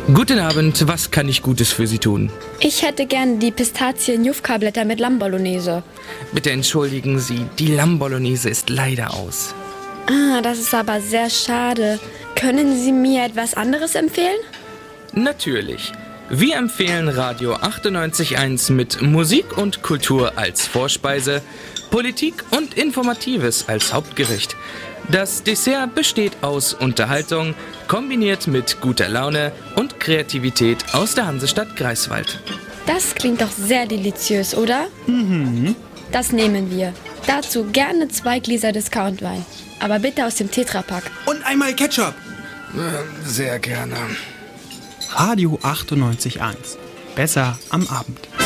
Guten Abend, was kann ich Gutes für Sie tun? Ich hätte gerne die Pistazien-Jufka-Blätter mit Lamm-Bolognese. Bitte entschuldigen Sie, die Lamm-Bolognese ist leider aus. Das ist aber sehr schade. Können Sie mir etwas anderes empfehlen? Natürlich. Wir empfehlen Radio 98.1 mit Musik und Kultur als Vorspeise, Politik und Informatives als Hauptgericht. Das Dessert besteht aus Unterhaltung, kombiniert mit guter Laune und Kreativität aus der Hansestadt Greifswald. Das klingt doch sehr deliziös, oder? Das nehmen wir. Dazu gerne 2 Gläser Discountwein. Aber bitte aus dem Tetrapack. Und einmal Ketchup. Sehr gerne. Radio 98.1. Besser am Abend.